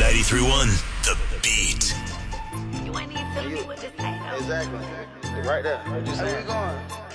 93.1, The Beat. You ain't even telling me what to say, though. Exactly. Right there. What you saying? Where we going?